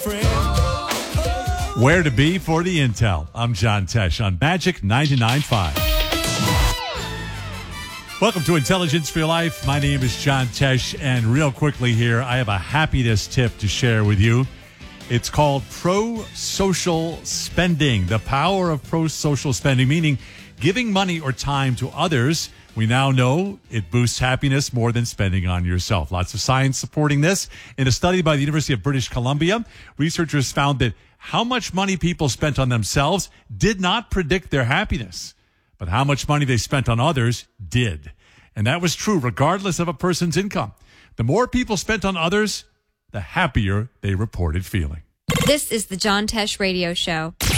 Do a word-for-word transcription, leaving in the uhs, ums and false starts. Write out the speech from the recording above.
Where to be for the intel. I'm John Tesh on Magic ninety-nine point five. Welcome to Intelligence for Your Life. My name is John Tesh, and real quickly here, I have a happiness tip to share with you. It's called pro-social spending. The power of pro-social spending, meaning giving money or time to others. We now know it boosts happiness more than spending on yourself. Lots of science supporting this. In a study by the University of British Columbia, researchers found that how much money people spent on themselves did not predict their happiness, but how much money they spent on others did. And that was true regardless of a person's income. The more people spent on others, the happier they reported feeling. This is the John Tesh Radio Show.